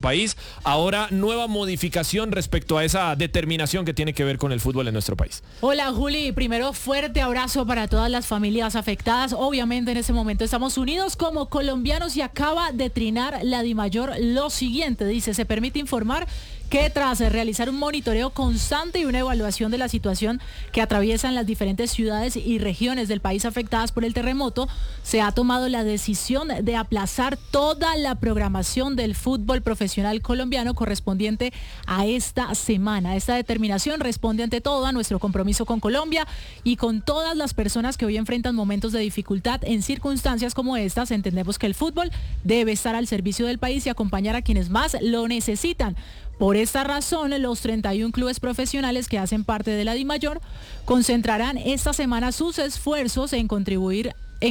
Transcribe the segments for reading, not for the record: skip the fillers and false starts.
país. Ahora, nueva modificación respecto a esa determinación que tiene que ver con el fútbol en nuestro país. Hola Juli, primero fuerte abrazo para todas las familias afectadas. Obviamente en este momento estamos unidos como colombianos y acaba de trinar la DIMAYOR lo siguiente. Dice, se permite informar que tras realizar un monitoreo constante y una evaluación de la situación que atraviesan las diferentes ciudades y regiones del país afectadas por el terremoto, se ha tomado la decisión de aplazar toda la programación del fútbol profesional colombiano correspondiente a esta semana. Esta determinación responde ante todo a nuestro compromiso con Colombia y con todas las personas que hoy enfrentan momentos de dificultad en circunstancias como estas. Entendemos que el fútbol debe estar al servicio del país y acompañar a quienes más lo necesitan. Por esta razón, los 31 clubes profesionales que hacen parte de la DIMAYOR concentrarán esta semana sus esfuerzos en contribuir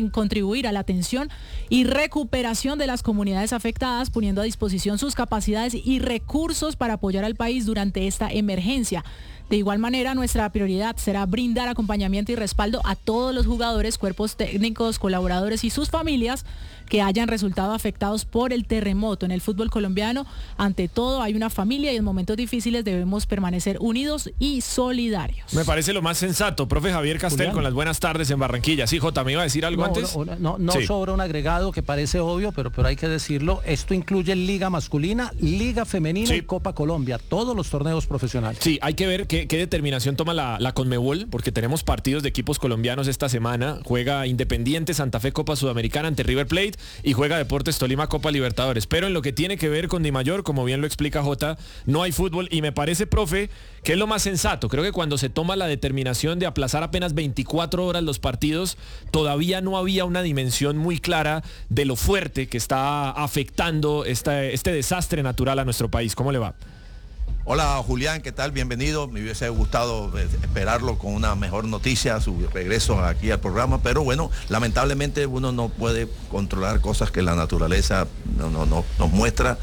a la atención y recuperación de las comunidades afectadas, poniendo a disposición sus capacidades y recursos para apoyar al país durante esta emergencia. De igual manera, nuestra prioridad será brindar acompañamiento y respaldo a todos los jugadores, cuerpos técnicos, colaboradores y sus familias que hayan resultado afectados por el terremoto. En el fútbol colombiano, ante todo, hay una familia y en momentos difíciles debemos permanecer unidos y solidarios. Me parece lo más sensato. Profe Javier Castel, Julián, con las buenas tardes en Barranquilla. Sí, Jota, ¿me iba a decir algo antes? No, Sí. sobra un agregado que parece obvio, pero hay que decirlo. Esto incluye Liga Masculina, Liga Femenina Sí. y Copa Colombia, todos los torneos profesionales. Sí, hay que ver qué determinación toma la Conmebol, porque tenemos partidos de equipos colombianos esta semana. Juega Independiente Santa Fe Copa Sudamericana ante River Plate y juega Deportes Tolima Copa Libertadores. Pero en lo que tiene que ver con DIMAYOR, como bien lo explica Jota, no hay fútbol y me parece, profe, que es lo más sensato. Creo que cuando se toma la determinación de aplazar apenas 24 horas los partidos, todavía no había una dimensión muy clara de lo fuerte que está afectando este desastre natural a nuestro país. ¿Cómo le va? Hola Julián, ¿qué tal? Bienvenido. Me hubiese gustado esperarlo con una mejor noticia, su regreso aquí al programa, pero bueno, lamentablemente uno no puede controlar cosas que la naturaleza no nos muestra.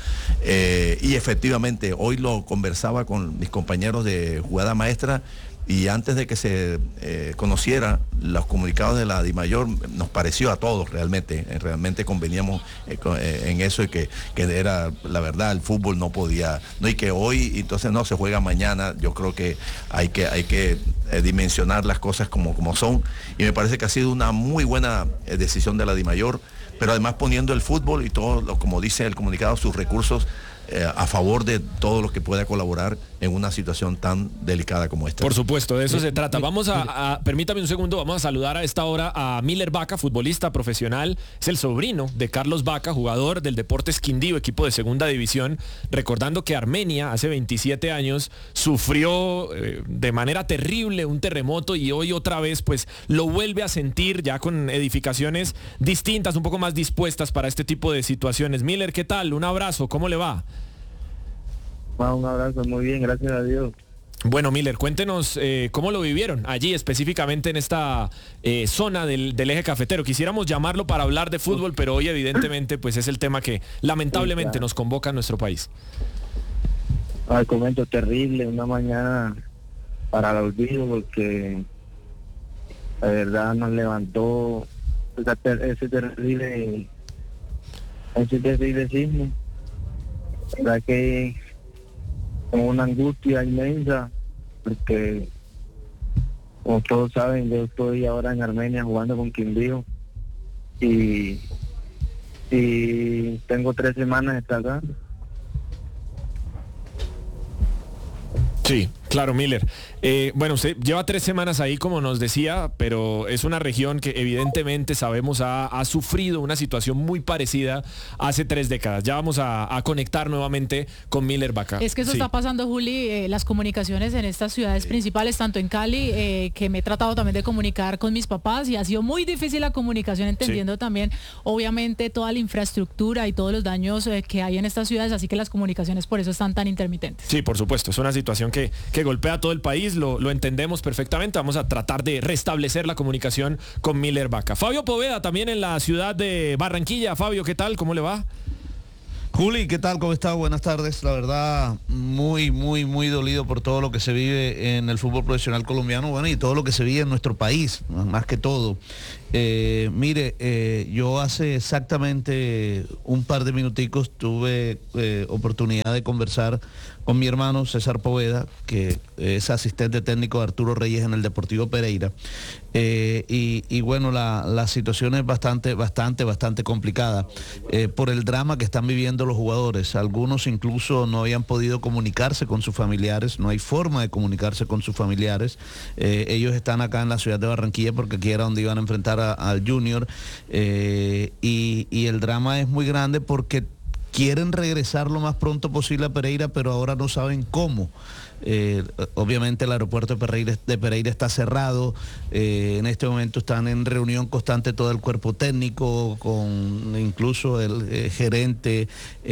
Y efectivamente, hoy lo conversaba con mis compañeros de Jugada Maestra y antes de que se conociera los comunicados de la DIMAYOR, nos pareció a todos realmente conveníamos en eso y que era la verdad, el fútbol no podía, no, y que hoy entonces no se juega mañana. Yo creo que hay que dimensionar las cosas como son, y me parece que ha sido una muy buena decisión de la DIMAYOR, pero además poniendo el fútbol y todo, como dice el comunicado, sus recursos a favor de todos los que pueda colaborar en una situación tan delicada como esta. Por supuesto, de eso se trata. Vamos permítame un segundo, vamos a saludar a esta hora a Miller Vaca, futbolista profesional. Es el sobrino de Carlos Vaca, jugador del Deportes Quindío, equipo de segunda división. Recordando que Armenia hace 27 años sufrió de manera terrible un terremoto y hoy otra vez pues lo vuelve a sentir ya con edificaciones distintas, un poco más dispuestas para este tipo de situaciones. Miller, ¿qué tal? Un abrazo, ¿cómo le va? Un abrazo, muy bien, gracias a Dios. Bueno, Miller, cuéntenos cómo lo vivieron allí, específicamente en esta zona del eje cafetero. Quisiéramos llamarlo para hablar de fútbol, pero hoy evidentemente pues es el tema que lamentablemente nos convoca a nuestro país. Comento terrible, una mañana para el olvido, porque la verdad nos levantó ese terrible sismo. La verdad que con una angustia inmensa, porque como todos saben, yo estoy ahora en Armenia jugando con Quindío y tengo 3 semanas de estar acá. Sí, claro, Miller. Bueno, usted lleva 3 semanas ahí, como nos decía, pero es una región que evidentemente sabemos ha sufrido una situación muy parecida hace 3 décadas. Ya vamos a conectar nuevamente con Miller Vaca. Es que eso está pasando, Juli, las comunicaciones en estas ciudades principales, tanto en Cali, que me he tratado también de comunicar con mis papás y ha sido muy difícil la comunicación, entendiendo también, obviamente, toda la infraestructura y todos los daños que hay en estas ciudades, así que las comunicaciones por eso están tan intermitentes. Sí, por supuesto, es una situación que golpea a todo el país, lo entendemos perfectamente. Vamos a tratar de restablecer la comunicación con Miller Vaca. Fabio Poveda también en la ciudad de Barranquilla. Fabio, ¿qué tal? ¿Cómo le va? Juli, ¿qué tal? ¿Cómo estás? Buenas tardes. La verdad, muy dolido por todo lo que se vive en el fútbol profesional colombiano, bueno, y todo lo que se vive en nuestro país, más que todo. Yo hace exactamente un par de minuticos tuve oportunidad de conversar con mi hermano César Poveda, que es asistente técnico de Arturo Reyes en el Deportivo Pereira. Y bueno, la situación es bastante complicada por el drama que están viviendo los jugadores. Algunos incluso no habían podido comunicarse con sus familiares, no hay forma de comunicarse con sus familiares. Ellos están acá en la ciudad de Barranquilla porque aquí era donde iban a enfrentar al Junior, y el drama es muy grande porque quieren regresar lo más pronto posible a Pereira, pero ahora no saben cómo. Obviamente el aeropuerto de Pereira está cerrado. En este momento están en reunión constante todo el cuerpo técnico, con incluso el gerente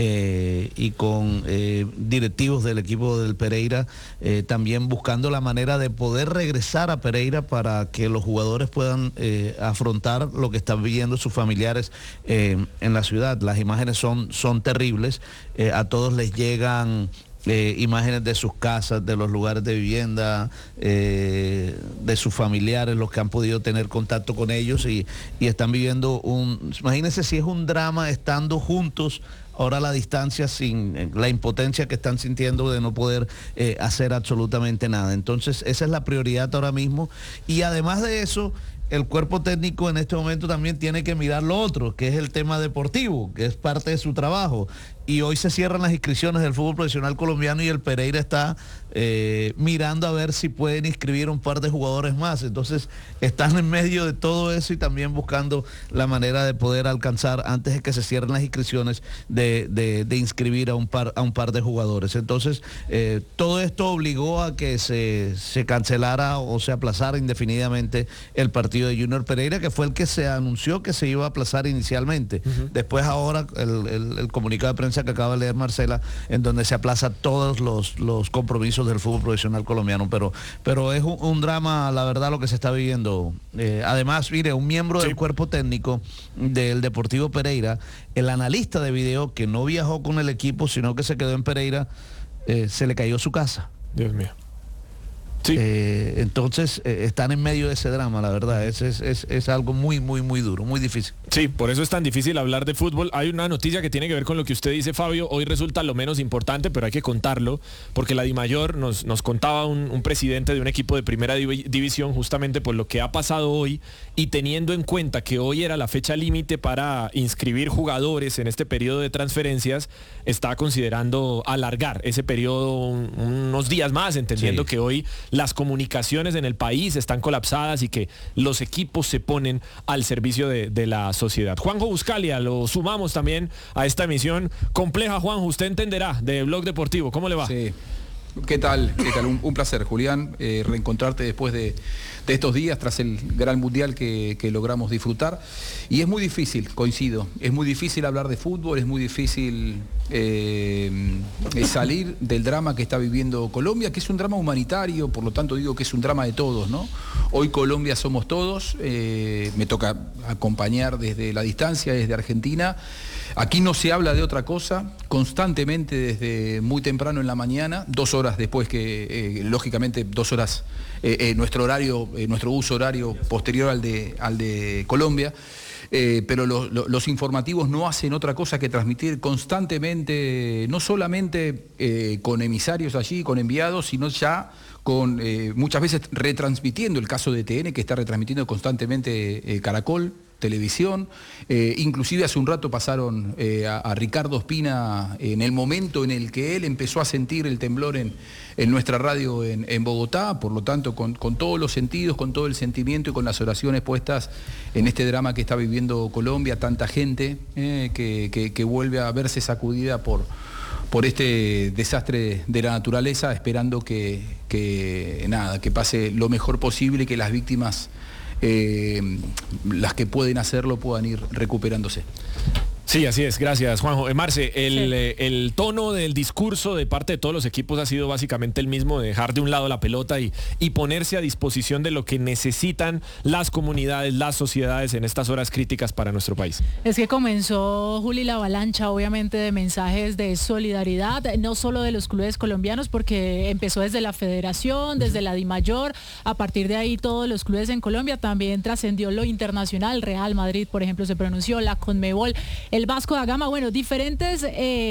y con directivos del equipo del Pereira, también buscando la manera de poder regresar a Pereira para que los jugadores puedan afrontar lo que están viviendo sus familiares en la ciudad. Las imágenes son terribles. A todos les llegan imágenes de sus casas, de los lugares de vivienda, de sus familiares, los que han podido tener contacto con ellos, y están viviendo imagínense si es un drama estando juntos, ahora a la distancia, sin la impotencia que están sintiendo de no poder hacer absolutamente nada. Entonces esa es la prioridad ahora mismo, y además de eso, el cuerpo técnico en este momento también tiene que mirar lo otro, que es el tema deportivo, que es parte de su trabajo. Y hoy se cierran las inscripciones del fútbol profesional colombiano y el Pereira está mirando a ver si pueden inscribir un par de jugadores más. Entonces están en medio de todo eso y también buscando la manera de poder alcanzar, antes de que se cierren las inscripciones, de inscribir a un par de jugadores. Entonces todo esto obligó a que se cancelara o se aplazara indefinidamente el partido de Junior Pereira, que fue el que se anunció que se iba a aplazar inicialmente. Después ahora el comunicado de prensa que acaba de leer Marcela, en donde se aplaza todos los compromisos del fútbol profesional colombiano, pero es un drama, la verdad, lo que se está viviendo. Además, mire, un miembro del cuerpo técnico del Deportivo Pereira, el analista de video, que no viajó con el equipo, sino que se quedó en Pereira, se le cayó su casa. Dios mío. Sí. Entonces están en medio de ese drama, la verdad, es algo muy duro, muy difícil. Sí, por eso es tan difícil hablar de fútbol. Hay una noticia que tiene que ver con lo que usted dice, Fabio. Hoy resulta lo menos importante, pero hay que contarlo, porque la DIMAYOR nos contaba un presidente de un equipo de primera división, justamente por lo que ha pasado hoy, y teniendo en cuenta que hoy era la fecha límite para inscribir jugadores en este periodo de transferencias, está considerando alargar ese periodo unos días más, entendiendo que hoy las comunicaciones en el país están colapsadas y que los equipos se ponen al servicio de la sociedad. Juanjo Buscalia, lo sumamos también a esta emisión compleja. Juanjo, usted entenderá, de Blog Deportivo. ¿Cómo le va? Sí. ¿Qué tal? Un placer, Julián, reencontrarte después de estos días, tras el gran mundial que logramos disfrutar. Y es muy difícil, coincido, es muy difícil hablar de fútbol, es muy difícil salir del drama que está viviendo Colombia, que es un drama humanitario, por lo tanto digo que es un drama de todos, ¿no? Hoy Colombia somos todos, me toca acompañar desde la distancia, desde Argentina. Aquí no se habla de otra cosa, constantemente desde muy temprano en la mañana, 2 horas después que, lógicamente, 2 horas, nuestro uso horario posterior al de Colombia, pero los informativos no hacen otra cosa que transmitir constantemente, no solamente con emisarios allí, con enviados, sino ya con muchas veces retransmitiendo, el caso de TN, que está retransmitiendo constantemente Caracol Televisión, inclusive hace un rato pasaron a Ricardo Ospina en el momento en el que él empezó a sentir el temblor en nuestra radio en Bogotá, por lo tanto con todos los sentidos, con todo el sentimiento y con las oraciones puestas en este drama que está viviendo Colombia, tanta gente que vuelve a verse sacudida por este desastre de la naturaleza, esperando que pase lo mejor posible y que las víctimas, las que pueden hacerlo, puedan ir recuperándose. Sí, así es, gracias Juanjo. Marce, el tono del discurso de parte de todos los equipos ha sido básicamente el mismo, de dejar de un lado la pelota y ponerse a disposición de lo que necesitan las comunidades, las sociedades en estas horas críticas para nuestro país. Es que comenzó, Juli, la avalancha obviamente de mensajes de solidaridad, no solo de los clubes colombianos, porque empezó desde la federación, desde la DIMAYOR, a partir de ahí todos los clubes en Colombia, también trascendió lo internacional, Real Madrid, por ejemplo, se pronunció, la Conmebol, el Vasco da Gama, bueno, diferentes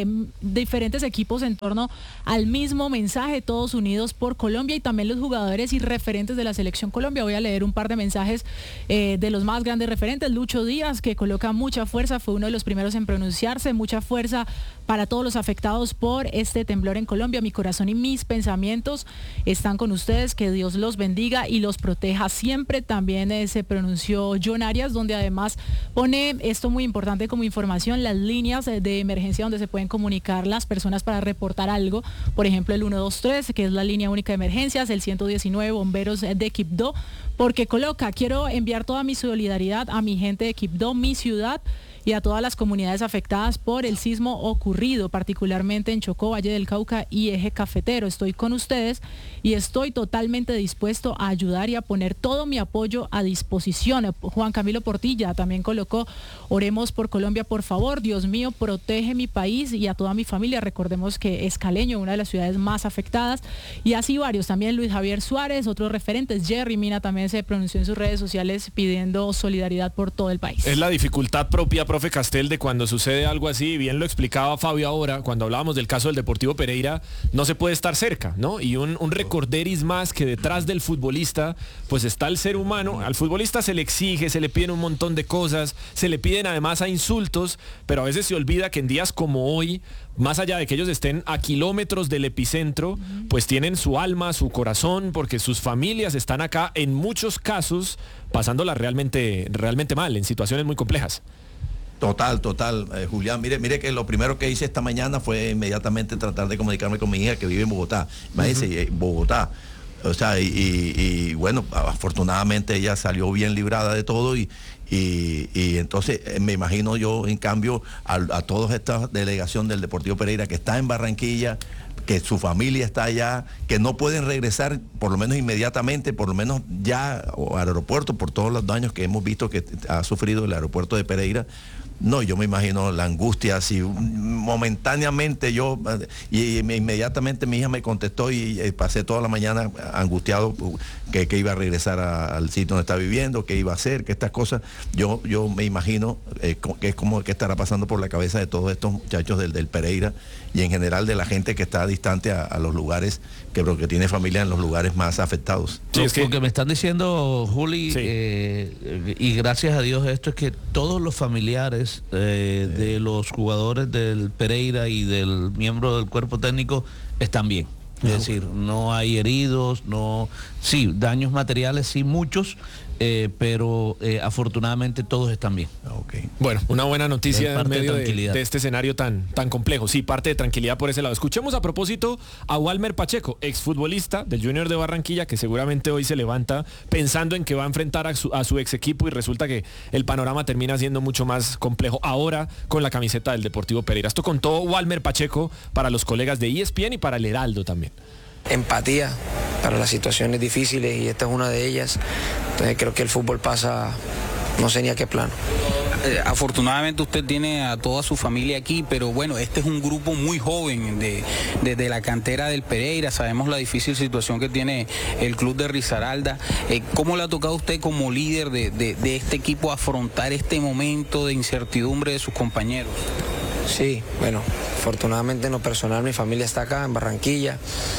equipos en torno al mismo mensaje, todos unidos por Colombia, y también los jugadores y referentes de la Selección Colombia. Voy a leer un par de mensajes de los más grandes referentes. Lucho Díaz, que coloca mucha fuerza, fue uno de los primeros en pronunciarse, mucha fuerza para todos los afectados por este temblor en Colombia. Mi corazón y mis pensamientos están con ustedes, que Dios los bendiga y los proteja siempre. También se pronunció John Arias, donde además pone esto muy importante como información, las líneas de emergencia donde se pueden comunicar las personas para reportar algo, por ejemplo el 123, que es la línea única de emergencias, el 119 bomberos de Quibdó, porque coloca: quiero enviar toda mi solidaridad a mi gente de Quibdó, mi ciudad, y a todas las comunidades afectadas por el sismo ocurrido, particularmente en Chocó, Valle del Cauca y Eje Cafetero. Estoy con ustedes y estoy totalmente dispuesto a ayudar y a poner todo mi apoyo a disposición. Juan Camilo Portilla también colocó: oremos por Colombia, por favor. Dios mío, protege mi país y a toda mi familia. Recordemos que es Caleño, una de las ciudades más afectadas, y así varios. También Luis Javier Suárez, otros referentes. Jerry Mina también se pronunció en sus redes sociales pidiendo solidaridad por todo el país. Es la dificultad propia, profe Castel, de cuando sucede algo así. Bien lo explicaba Fabio ahora, cuando hablábamos del caso del Deportivo Pereira, no se puede estar cerca, ¿no? Y un recorderis más, que detrás del futbolista pues está el ser humano. Al futbolista se le exige, se le piden un montón de cosas, se le piden además a insultos, pero a veces se olvida que en días como hoy, más allá de que ellos estén a kilómetros del epicentro, pues tienen su alma, su corazón, porque sus familias están acá, en muchos casos pasándola realmente mal, en situaciones muy complejas. Total, Julián, mire que lo primero que hice esta mañana fue inmediatamente tratar de comunicarme con mi hija, que vive en Bogotá. Imagínense, Bogotá. O sea, y bueno, afortunadamente ella salió bien librada de todo, y entonces me imagino yo, en cambio, a toda esta delegación del Deportivo Pereira que está en Barranquilla, que su familia está allá, que no pueden regresar por lo menos inmediatamente, por lo menos ya al aeropuerto, por todos los daños que hemos visto que ha sufrido el aeropuerto de Pereira. No, yo me imagino la angustia, así momentáneamente inmediatamente mi hija me contestó y pasé toda la mañana angustiado que iba a regresar al sitio donde está viviendo, qué iba a hacer, que estas cosas. Yo me imagino que es como que estará pasando por la cabeza de todos estos muchachos del Pereira, y en general de la gente que está distante a los lugares, que tiene familia en los lugares más afectados. Sí, es que lo que me están diciendo, Juli, sí. Y gracias a Dios esto, es que todos los familiares de los jugadores del Pereira y del miembro del cuerpo técnico están bien. Es decir, no hay heridos, sí, daños materiales, sí, muchos, pero afortunadamente todos están bien. Okay. Bueno, una buena noticia en medio de este escenario tan complejo. Sí, parte de tranquilidad por ese lado. Escuchemos a propósito a Walmer Pacheco, exfutbolista del Junior de Barranquilla, que seguramente hoy se levanta pensando en que va a enfrentar a su ex equipo, y resulta que el panorama termina siendo mucho más complejo ahora con la camiseta del Deportivo Pereira. Esto contó Walmer Pacheco para los colegas de ESPN y para el Heraldo también. Empatía para las situaciones difíciles, y esta es una de ellas. Entonces creo que el fútbol pasa, no sé ni a qué plano. Afortunadamente usted tiene a toda su familia aquí, pero bueno, este es un grupo muy joven desde la cantera del Pereira. Sabemos la difícil situación que tiene el club de Risaralda. ¿Cómo le ha tocado a usted como líder de este equipo afrontar este momento de incertidumbre de sus compañeros? Sí, bueno, afortunadamente en lo personal mi familia está acá en Barranquilla,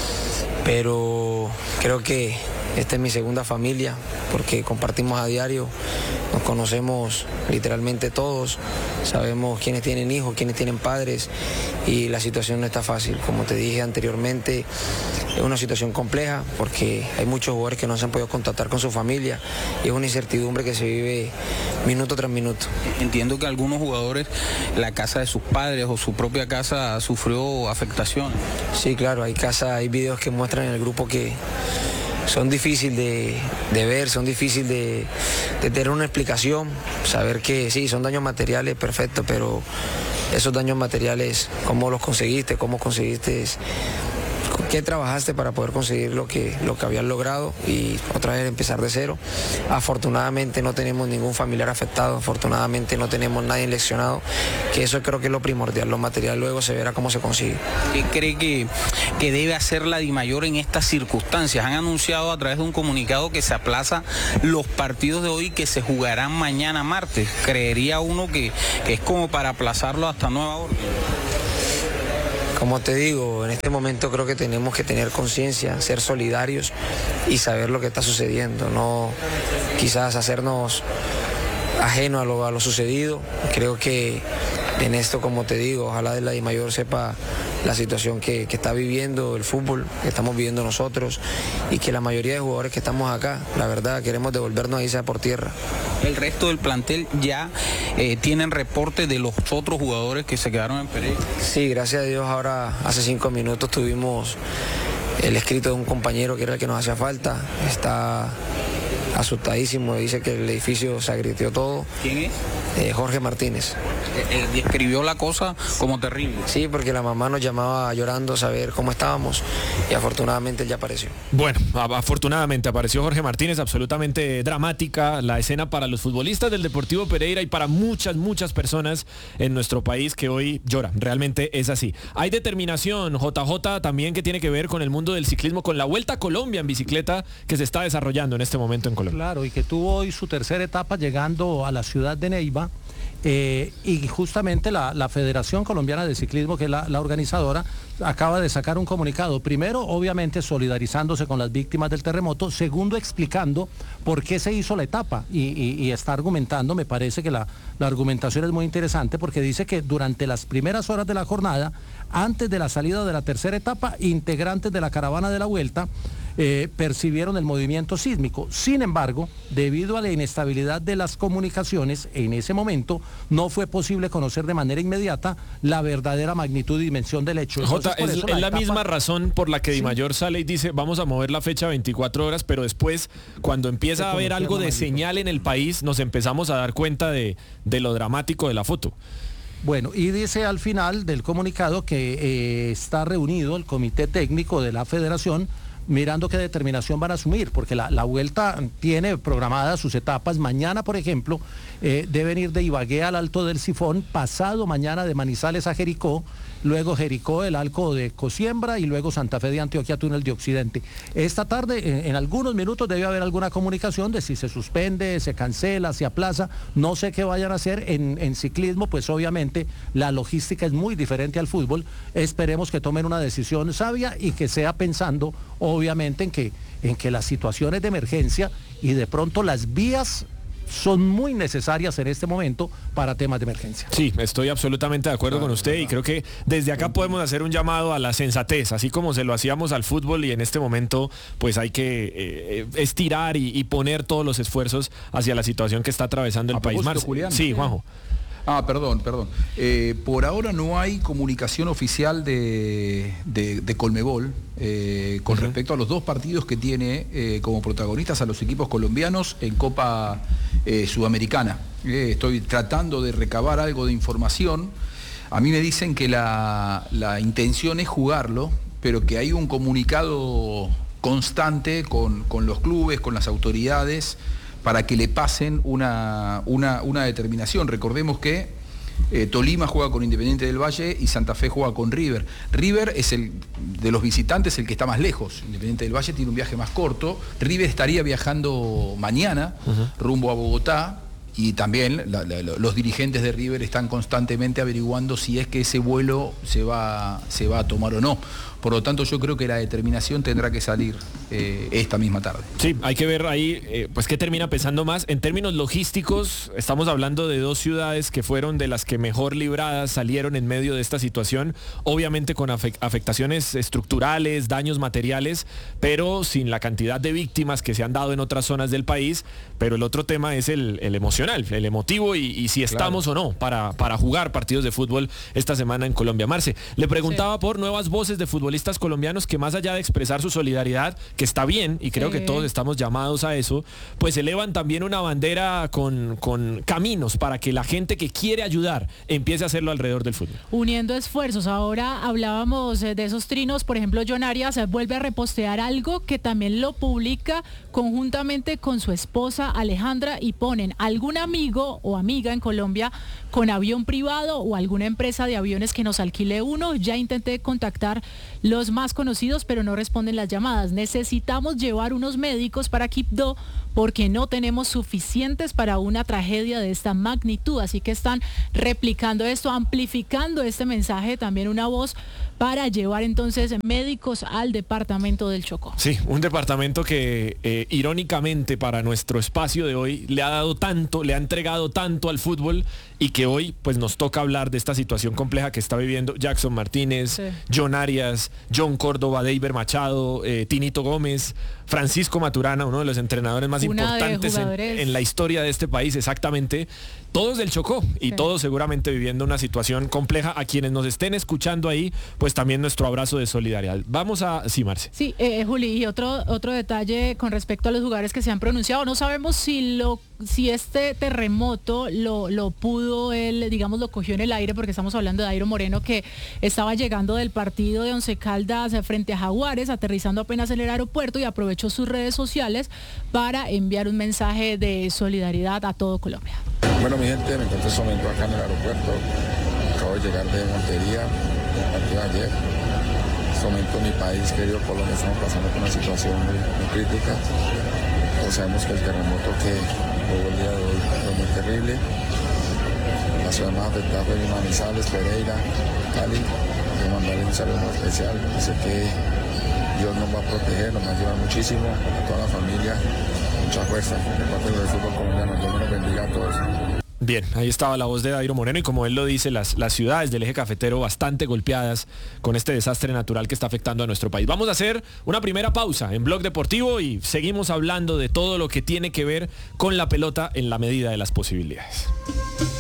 pero creo que esta es mi segunda familia, porque compartimos a diario, nos conocemos literalmente todos, sabemos quiénes tienen hijos, quiénes tienen padres, y la situación no está fácil. Como te dije anteriormente, es una situación compleja porque hay muchos jugadores que no se han podido contactar con su familia, y es una incertidumbre que se vive minuto tras minuto. Entiendo que algunos jugadores, la casa de sus padres o su propia casa sufrió afectación. Sí, claro, hay videos que muestran en el grupo que son difíciles de ver, son difíciles de tener una explicación, saber que sí, son daños materiales, perfecto, pero esos daños materiales, ¿cómo los conseguiste? ¿Cómo conseguiste? ¿Qué trabajaste para poder conseguir lo que habías logrado y otra vez empezar de cero? Afortunadamente no tenemos ningún familiar afectado, afortunadamente no tenemos nadie lesionado, que eso creo que es lo primordial, lo material luego se verá cómo se consigue. ¿Qué cree que debe hacer la DIMAYOR en estas circunstancias? Han anunciado a través de un comunicado que se aplaza los partidos de hoy que se jugarán mañana martes. ¿Creería uno que es como para aplazarlo hasta nueva orden? Como te digo, en este momento creo que tenemos que tener conciencia, ser solidarios y saber lo que está sucediendo, no quizás hacernos ajeno a lo sucedido. Creo que en esto, como te digo, ojalá de la DIMAYOR sepa la situación que está viviendo el fútbol, que estamos viviendo nosotros y que la mayoría de jugadores que estamos acá, la verdad, queremos devolvernos ahí sea por tierra. El resto del plantel ya tienen reporte de los otros jugadores que se quedaron en Pereira. Sí, gracias a Dios ahora hace 5 minutos tuvimos el escrito de un compañero que era el que nos hacía falta. Está asustadísimo, dice que el edificio se agrieteó todo. ¿Quién es? Jorge Martínez. Describió la cosa como terrible. Sí, porque la mamá nos llamaba llorando a saber cómo estábamos y afortunadamente él ya apareció. Bueno, afortunadamente apareció Jorge Martínez, absolutamente dramática la escena para los futbolistas del Deportivo Pereira y para muchas personas en nuestro país que hoy lloran. Realmente es así. Hay determinación, JJ, también que tiene que ver con el mundo del ciclismo, con la Vuelta a Colombia en bicicleta que se está desarrollando en este momento en Colombia. Claro, y que tuvo hoy su tercera etapa llegando a la ciudad de Neiva. Y justamente la Federación Colombiana de Ciclismo, que es la organizadora, acaba de sacar un comunicado. Primero, obviamente, solidarizándose con las víctimas del terremoto. Segundo, explicando por qué se hizo la etapa. Y está argumentando, me parece que la argumentación es muy interesante, porque dice que durante las primeras horas de la jornada, antes de la salida de la tercera etapa, integrantes de la caravana de la Vuelta percibieron el movimiento sísmico. Sin embargo, debido a la inestabilidad de las comunicaciones, en ese momento no fue posible conocer de manera inmediata la verdadera magnitud y dimensión del hecho. Entonces, es la misma razón por la que DIMAYOR sale y dice vamos a mover la fecha 24 horas, pero después cuando empieza a haber algo de señal en el país nos empezamos a dar cuenta de lo dramático de la foto. Bueno, y dice al final del comunicado que está reunido el comité técnico de la federación mirando qué determinación van a asumir, porque la Vuelta tiene programadas sus etapas. Mañana, por ejemplo, deben ir de Ibagué al Alto del Sifón, pasado mañana de Manizales a Jericó, luego Jericó, el Alto de Cosiembra y luego Santa Fe de Antioquia, Túnel de Occidente. Esta tarde, en algunos minutos, debe haber alguna comunicación de si se suspende, se cancela, se aplaza. No sé qué vayan a hacer en ciclismo, pues obviamente la logística es muy diferente al fútbol. Esperemos que tomen una decisión sabia y que sea pensando, obviamente, en que las situaciones de emergencia y de pronto las vías son muy necesarias en este momento para temas de emergencia. Sí, estoy absolutamente de acuerdo con usted y creo que desde acá podemos hacer un llamado a la sensatez, así como se lo hacíamos al fútbol, y en este momento pues hay que estirar y poner todos los esfuerzos hacia la situación que está atravesando el país. Julián. Sí, Juanjo. Perdón. Por ahora no hay comunicación oficial de Conmebol con respecto a los dos partidos que tiene como protagonistas a los equipos colombianos en Copa Sudamericana. Estoy tratando de recabar algo de información. A mí me dicen que la intención es jugarlo, pero que hay un comunicado constante con los clubes, con las autoridades, para que le pasen una determinación. Recordemos que Tolima juega con Independiente del Valle y Santa Fe juega con River. River es de los visitantes el que está más lejos. Independiente del Valle tiene un viaje más corto. River estaría viajando mañana rumbo a Bogotá, y también los dirigentes de River están constantemente averiguando si es que ese vuelo se va a tomar o no. Por lo tanto, yo creo que la determinación tendrá que salir esta misma tarde. Sí, hay que ver ahí pues qué termina pesando más. En términos logísticos, estamos hablando de dos ciudades que fueron de las que mejor libradas salieron en medio de esta situación, obviamente con afectaciones estructurales, daños materiales, pero sin la cantidad de víctimas que se han dado en otras zonas del país. Pero el otro tema es el emocional. emocional, el emotivo y si estamos o no para jugar partidos de fútbol esta semana en Colombia. Marce, le preguntaba por nuevas voces de futbolistas colombianos que más allá de expresar su solidaridad, que está bien y creo que todos estamos llamados a eso, pues elevan también una bandera con caminos para que la gente que quiere ayudar empiece a hacerlo alrededor del fútbol. Uniendo esfuerzos. Ahora hablábamos de esos trinos, por ejemplo, John Arias vuelve a repostear algo que también lo publica conjuntamente con su esposa Alejandra y ponen algún amigo o amiga en Colombia con avión privado o alguna empresa de aviones que nos alquile uno. Ya intenté contactar los más conocidos, pero no responden las llamadas. Necesitamos llevar unos médicos para Quibdó porque no tenemos suficientes para una tragedia de esta magnitud. Así que están replicando esto, amplificando este mensaje, también una voz para llevar entonces médicos al departamento del Chocó. Sí, un departamento que irónicamente para nuestro espacio de hoy le ha dado tanto, le ha entregado tanto al fútbol y que hoy pues nos toca hablar de esta situación compleja que está viviendo Jackson Martínez, John Arias, John Córdoba, Deiber Machado, Tinito Gómez, Francisco Maturana, uno de los entrenadores más importantes en la historia de este país, exactamente. Todos del Chocó y todos seguramente viviendo una situación compleja. A quienes nos estén escuchando ahí, pues también nuestro abrazo de solidaridad. Vamos a... Sí, Marce. Sí, Juli, y otro detalle con respecto a los jugadores que se han pronunciado. No sabemos si este terremoto lo pudo él, digamos, lo cogió en el aire, porque estamos hablando de Dairo Moreno, que estaba llegando del partido de Once Caldas frente a Jaguares, aterrizando apenas en el aeropuerto y aprovechó sus redes sociales para enviar un mensaje de solidaridad a todo Colombia. Bueno, mi gente, me encuentro en este momento acá en el aeropuerto. Acabo de llegar de Montería, del partido de ayer. En este momento en mi país, querido Colombia, estamos pasando por una situación muy crítica. Todos sabemos que el terremoto que hubo el día de hoy fue muy terrible. La ciudad más afectada fue Manizales, Pereira, Cali. Quiero mandarle un saludo muy especial. Sé que Dios nos va a proteger, nos va a ayudar muchísimo a toda la familia. Mucha fuerza de parte del fútbol colombiano. Dios nos bendiga a todos. Bien, ahí estaba la voz de Dairo Moreno y como él lo dice, las ciudades del eje cafetero bastante golpeadas con este desastre natural que está afectando a nuestro país. Vamos a hacer una primera pausa en Blog Deportivo y seguimos hablando de todo lo que tiene que ver con la pelota en la medida de las posibilidades.